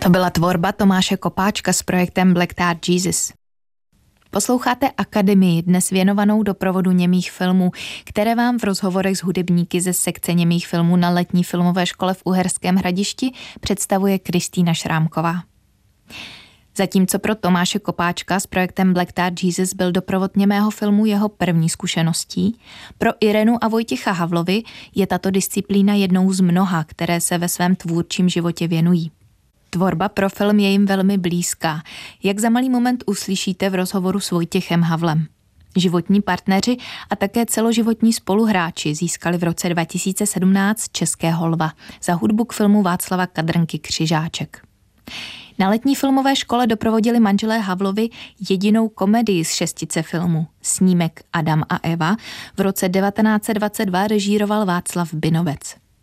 To byla tvorba Tomáše Kopáčka s projektem Black Tar Jesus. Posloucháte Akademii, dnes věnovanou doprovodu němých filmů, které vám v rozhovorech s hudebníky ze sekce němých filmů na letní filmové škole v Uherském Hradišti představuje Kristýna Šrámková. Zatímco pro Tomáše Kopáčka s projektem Black Tar Jesus byl doprovod němého filmu jeho první zkušeností, pro Irenu a Vojtěcha Havlovi je tato disciplína jednou z mnoha, které se ve svém tvůrčím životě věnují. Tvorba pro film je jim velmi blízká, jak za malý moment uslyšíte v rozhovoru s Vojtěchem Havlem. Životní partneři a také celoživotní spoluhráči získali v roce 2017 Českého lva za hudbu k filmu Václava Kadrnky Křižáček. Na letní filmové škole doprovodili manželé Havlovi jedinou komedii z šestice filmů. Snímek Adam a Eva v roce 1922 režíroval Václav Binovec.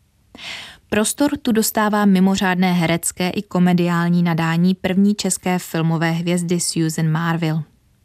Prostor tu dostává mimořádné herecké i komediální nadání první české filmové hvězdy Susan Marville.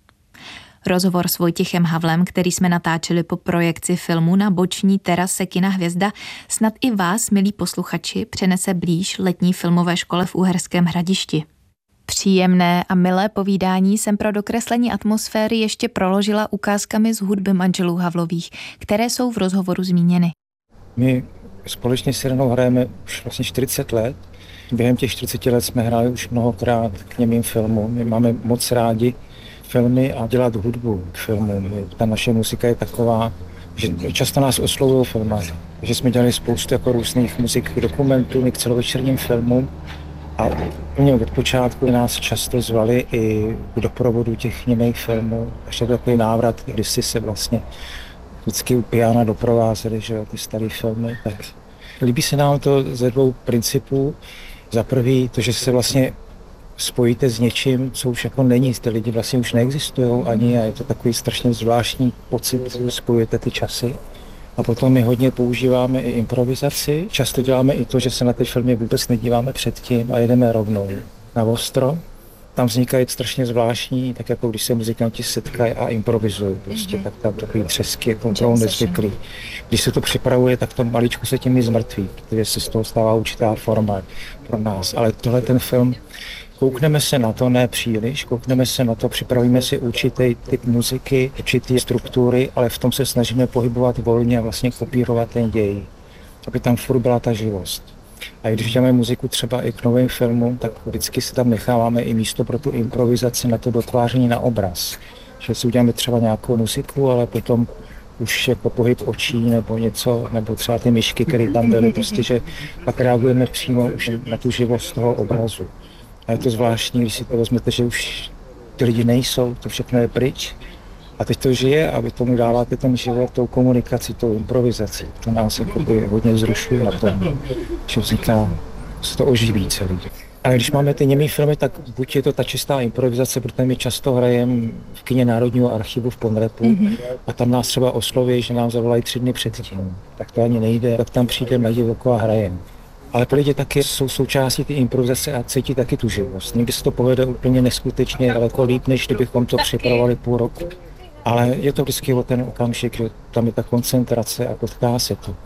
Rozhovor s Vojtěchem Havlem, který jsme natáčeli po projekci filmu na boční terase kina Hvězda, snad i vás, milí posluchači, přenese blíž letní filmové škole v Uherském Hradišti. Příjemné a milé povídání jsem pro dokreslení atmosféry ještě proložila ukázkami z hudby manželů Havlových, které jsou v rozhovoru zmíněny. My společně s Irenou hrajeme už vlastně 40 let. Během těch 40 let jsme hráli už mnohokrát k němým filmům. My máme moc rádi filmy a dělat hudbu k filmům. Ta naše muzika je taková, že často nás oslovují filmy. Takže jsme dělali spoustu jako různých muzik k dokumentům, k celovečerním filmům. A úplně od počátku nás často zvali i k doprovodu těch němých filmů. Takže to takový návrat, když si se vlastně vždycky u piana doprovázeli, že jo, ty staré filmy. Tak líbí se nám to ze dvou principů. Za prvý to, že se vlastně spojíte s něčím, co už jako není, ty lidi vlastně už neexistují ani a je to takový strašně zvláštní pocit, že spojujete ty časy. A potom my hodně používáme i improvizaci. Často děláme i to, že se na ty filmy vůbec nedíváme předtím a jedeme rovnou na ostro. Tam vznikají strašně zvláštní, tak jako když se muzikanti setkají a improvizují, prostě, tak tam takový třesky, kontrol nezvyklý. Když se to připravuje, tak to maličko se tím zmrtví, protože se z toho stává určitá forma pro nás. Ale tohle ten film, koukneme se na to, ne příliš, koukneme se na to, připravíme si určitý typ muziky, určitý struktury, ale v tom se snažíme pohybovat volně a vlastně kopírovat ten děj, aby tam furt byla ta živost. A když děláme muziku třeba i k novým filmům, tak vždycky si tam necháváme i místo pro tu improvizaci, na to dotváření na obraz. Že si uděláme třeba nějakou muziku, ale potom už jako pohyb očí nebo něco, nebo třeba ty myšky, které tam byly, prostě, že pak reagujeme přímo už na tu živost toho obrazu. A je to zvláštní, když si to vezmete, že už ty lidi nejsou, to všechno je pryč. A teď to žije a vy tomu dáváte ten život tou komunikací, tou improvizací. To nás hodně vzrušuje na tom, že vzniká, se to oživí celý. A když máme ty němý filmy, tak buď je to ta čistá improvizace, protože my často hrajeme v kině Národního archivu v Ponrepu a tam nás třeba osloví, že nám zavolají 3 dny předtím. Tak to ani nejde, tak tam přijdeme na divoko a hrajeme. Ale pro lidi taky jsou součástí ty improvizace a cítí taky tu živost. Někdy se to povede úplně neskutečně daleko líp, než kdybychom to připravovali půl roku. Ale je to vždycky o ten okamžik, že tam je ta koncentrace a potká se to.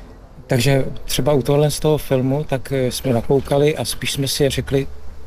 Takže třeba u tohle z toho filmu, tak jsme nakoukali a spíš jsme si řekli,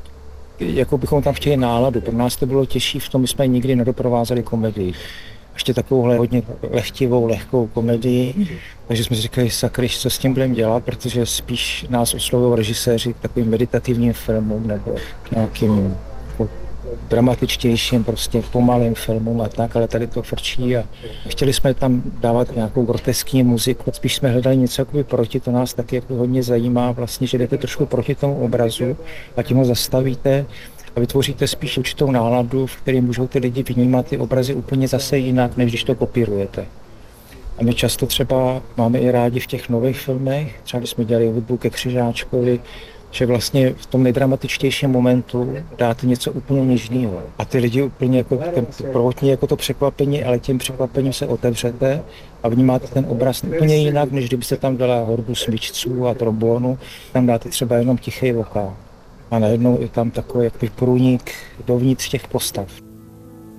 jako bychom tam chtěli náladu. Pro nás to bylo těžší, v tom my jsme nikdy nedoprovázeli komedii. Ještě takovouhle hodně lehtivou, lehkou komedii. Takže jsme si řekli, sakryš, co s tím budeme dělat, protože spíš nás oslovují režiséři k takovým meditativním filmům nebo nějakým dramatičtějším, prostě pomalým filmům a tak, ale tady to frčí a chtěli jsme tam dávat nějakou groteskní muziku. Spíš jsme hledali něco jakoby proti, to nás taky jako hodně zajímá, vlastně, že jdete trošku proti tomu obrazu a tím ho zastavíte a vytvoříte spíš určitou náladu, v které můžou ty lidi vnímat ty obrazy úplně zase jinak, než když to kopírujete. A my často třeba máme i rádi v těch nových filmech, třeba když jsme dělali hudbu ke Křižáčkovi, že vlastně v tom nejdramatičtějším momentu dáte něco úplně něžného. A ty lidi úplně jako ten prvotní jako to překvapení, ale tím překvapením se otevřete a vnímáte ten obraz úplně jinak, než kdybyste tam dala hordu smyčců a trombónu, tam dáte třeba jenom tichý vokál. A najednou je tam takový jaký průnik dovnitř těch postav.